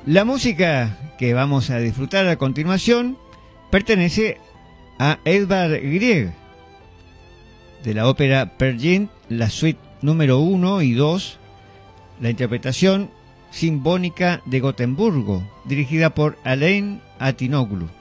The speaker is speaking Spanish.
La música que vamos a disfrutar a continuación pertenece a Edvard Grieg, de la ópera Peer Gynt, la suite número 1 y 2, la interpretación sinfónica de Gotemburgo, dirigida por Alain Atinoglu.